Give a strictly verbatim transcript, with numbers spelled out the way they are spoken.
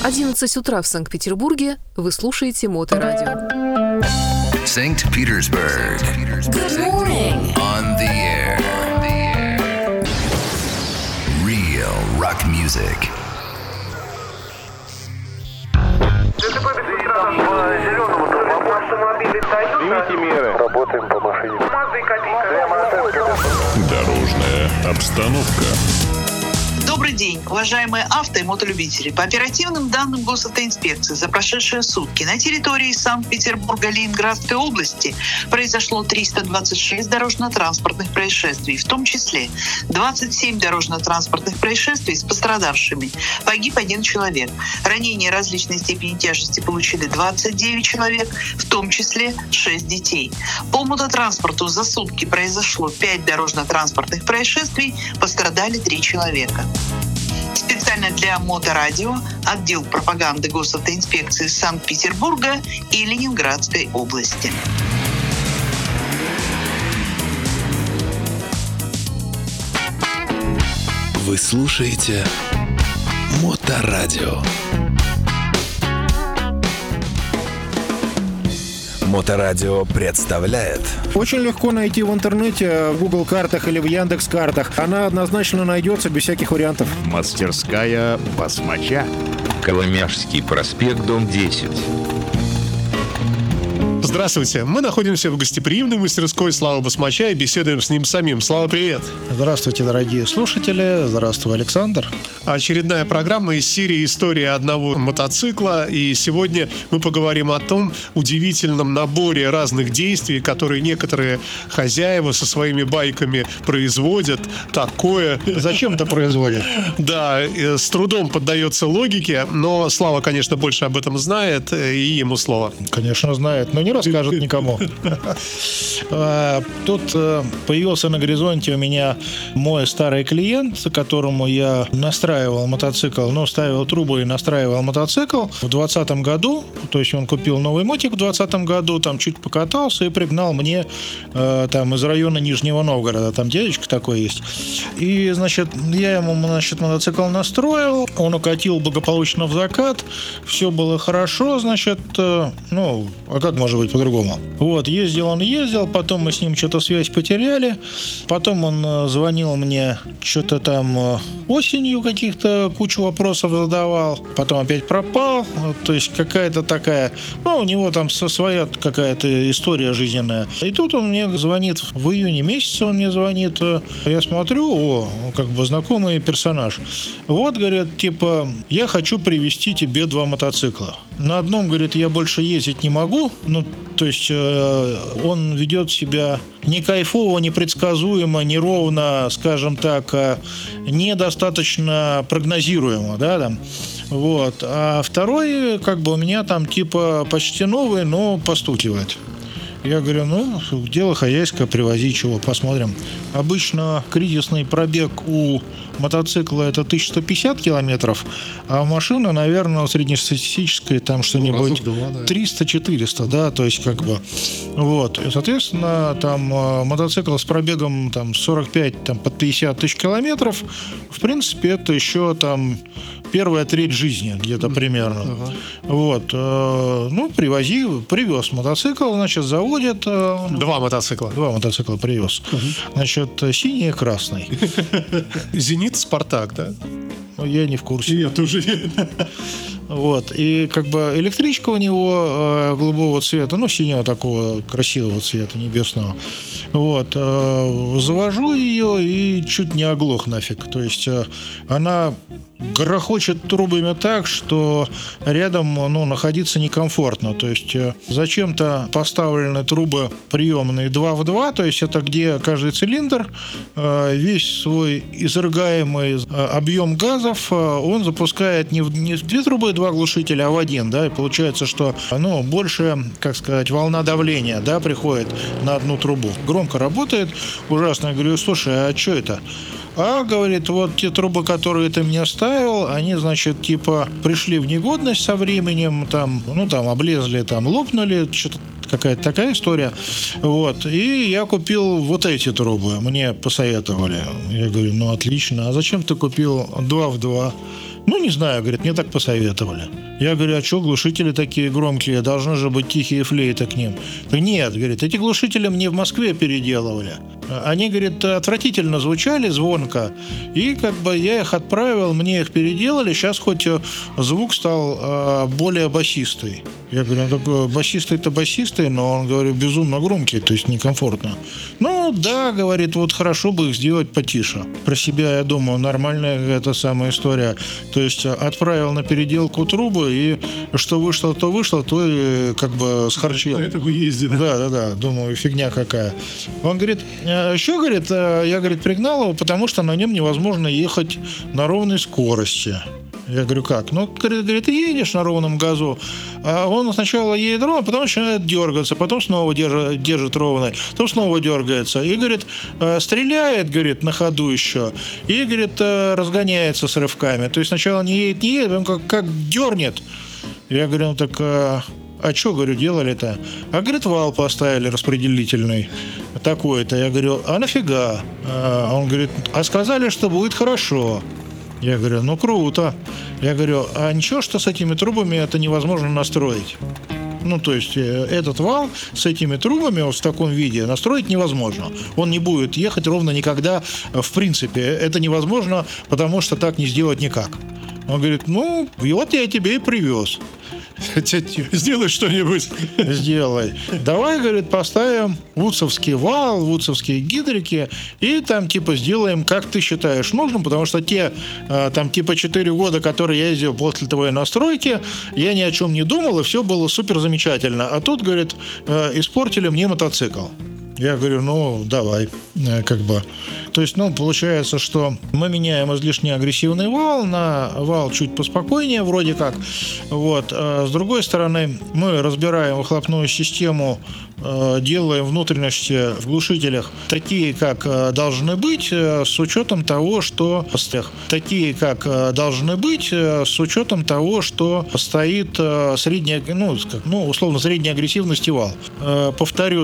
одиннадцать утра в Санкт-Петербурге. Вы слушаете Моторадио. Санкт-Петербург. Good morning. On the air. Real rock music. Примите меры. Работаем по машине. Дорожная обстановка. Добрый день, уважаемые авто- и мотолюбители. По оперативным данным Госавтоинспекции за прошедшие сутки на территории Санкт-Петербурга, Ленинградской области произошло триста двадцать шесть дорожно-транспортных происшествий, в том числе двадцать семь дорожно-транспортных происшествий с пострадавшими. Погиб один человек. Ранения различной степени тяжести получили двадцать девять человек, в том числе шесть детей. По мототранспорту за сутки произошло пять дорожно-транспортных происшествий, пострадали три человека. Специально для Моторадио отдел пропаганды Госавтоинспекции Санкт-Петербурга и Ленинградской области. Вы слушаете Моторадио. Моторадио представляет. Очень легко найти в интернете, в Google картах или в Яндекс картах. Она однозначно найдется без всяких вариантов. Мастерская басмача. Коломяжский проспект, дом десять. Здравствуйте. Мы находимся в гостеприимной мастерской Славы Басмача и беседуем с ним самим. Слава, привет. Здравствуйте, дорогие слушатели. Здравствуй, Александр. Очередная программа из серии «История одного мотоцикла». И сегодня мы поговорим о том удивительном наборе разных действий, которые некоторые хозяева со своими байками производят. Такое... Зачем это производят? Да, с трудом поддается логике, но Слава, конечно, больше об этом знает, и ему слово. Конечно, знает, но не расскажет никому. Тут появился на горизонте у меня мой старый клиент, которому я настраивал мотоцикл, ну, ставил трубу и настраивал мотоцикл в двадцатом году. То есть он купил новый мотик в двадцатом году, там чуть покатался и пригнал мне там из района Нижнего Новгорода. Там дядечка такой есть. И, значит, я ему, значит, мотоцикл настроил, он укатил благополучно в закат, все было хорошо, значит, ну, а как может быть по-другому? Вот, ездил он, ездил, потом мы с ним что-то связь потеряли, потом он звонил мне что-то там осенью, каких-то кучу вопросов задавал, потом опять пропал, то есть какая-то такая, ну, у него там своя какая-то история жизненная. И тут он мне звонит, в июне месяце он мне звонит, я смотрю, о, как бы знакомый персонаж. Вот, говорят, типа, я хочу привезти тебе два мотоцикла. На одном, говорит, я больше ездить не могу, ну, то есть э, он ведет себя не кайфово, не предсказуемо, неровно, скажем так, э, недостаточно прогнозируемо, да, там. Вот. А второй, как бы, у меня там типа почти новый, но постукивает. Я говорю, ну, дело хозяйское, привози чего, посмотрим. Обычно кризисный пробег у мотоцикла это тысяча сто пятьдесят километров, а машина, наверное, среднестатистическая там что-нибудь триста-четыреста, да, то есть как бы, вот. И, соответственно, там мотоцикл с пробегом там сорок пять, там под пятьдесят тысяч километров, в принципе, это еще там первая треть жизни где-то примерно. Uh-huh. Вот. Э, ну, привози, привез мотоцикл, значит, заводит. Э, Два мотоцикла. Два мотоцикла привез. Uh-huh. Значит, синий и красный. Зенит, Спартак, да? Я не в курсе. Я тоже не. Вот. И как бы электричка у него э, голубого цвета, ну, синего такого красивого цвета, небесного. Вот. Э, завожу ее и чуть не оглох нафиг. То есть э, она грохочет трубами так, что рядом, ну, находиться некомфортно. То есть э, зачем-то поставлены трубы приемные два в два, то есть это где каждый цилиндр, э, весь свой изрыгаемый э, объем газов э, он запускает не в, не в две трубы, два глушителя, а в один, да, и получается, что, ну, больше, как сказать, волна давления, да, приходит на одну трубу. Громко работает, ужасно. Я говорю, слушай, а что это? А, говорит, вот те трубы, которые ты мне ставил, они, значит, типа пришли в негодность со временем, там, ну, там, облезли, там, лопнули, что-то какая-то такая история. Вот. И я купил вот эти трубы, мне посоветовали. Я говорю, ну, отлично. А зачем ты купил два в два? Ну, не знаю, говорит, мне так посоветовали. Я говорю, а что глушители такие громкие? Должны же быть тихие флейты к ним. Да нет, говорит, эти глушители мне в Москве переделывали. Они, говорит, отвратительно звучали, звонко. И как бы я их отправил, мне их переделали. Сейчас хоть звук стал э, более басистый. Я говорю, ну, такой, басистый-то басистый, но он, говорю, безумно громкий, то есть некомфортно. Ну, да, говорит, вот хорошо бы их сделать потише. Про себя я думаю, нормальная эта самая история. То есть отправил на переделку трубы, и что вышло, то вышло, то и как бы схарчил. На этом ездит. Да, да, да, думаю, фигня какая. Он говорит, еще, говорит, я, говорит, пригнал его, потому что на нем невозможно ехать на ровной скорости. Я говорю, как? Ну, говорит, ты едешь на ровном газу, а он сначала едет ровно, потом начинает дергаться, потом снова держит, держит ровно, потом снова дергается. И, говорит, стреляет, говорит, на ходу еще, и, говорит, разгоняется с рывками. То есть сначала не едет, не едет, он как, как дернет. Я говорю, ну так... А что, говорю, делали-то? А, говорит, вал поставили распределительный такой-то. Я говорю, а нафига? А он говорит, а сказали, что будет хорошо. Я говорю, ну круто. Я говорю, а ничего, что с этими трубами это невозможно настроить? Ну, то есть этот вал с этими трубами вот в таком виде настроить невозможно. Он не будет ехать ровно никогда. В принципе, это невозможно, потому что так не сделать никак. Он говорит, ну, вот я тебе и привез. Сделай что-нибудь. Сделай. Давай, говорит, поставим вудсовский вал, вудсовские гидрики, и там типа сделаем, как ты считаешь нужным, потому что те там типа четыре года, которые я ездил после твоей настройки, я ни о чем не думал, и все было супер замечательно. А тут, говорит, испортили мне мотоцикл. Я говорю, ну, давай, как бы. То есть, ну, получается, что мы меняем излишне агрессивный вал на вал чуть поспокойнее, вроде как. Вот. А с другой стороны, мы разбираем выхлопную систему, делаем внутренности в глушителях такие, как должны быть, с учетом того, что такие, как должны быть, с учетом того, что стоит средняя, ну, ну условно, средней агрессивности вал. Повторю,